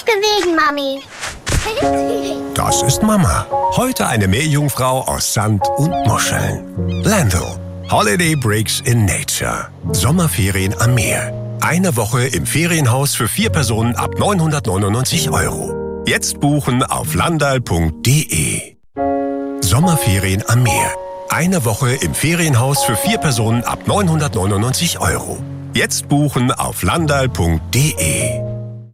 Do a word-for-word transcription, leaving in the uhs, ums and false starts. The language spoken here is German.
bewegen, Mami. Das ist Mama. Heute eine Meerjungfrau aus Sand und Muscheln. Lando. Holiday Breaks in Nature. Sommerferien am Meer. Eine Woche im Ferienhaus für vier Personen ab neunhundertneunundneunzig Euro. Jetzt buchen auf landal punkt de. Sommerferien am Meer. Eine Woche im Ferienhaus für vier Personen ab neunhundertneunundneunzig Euro. Jetzt buchen auf landal punkt de.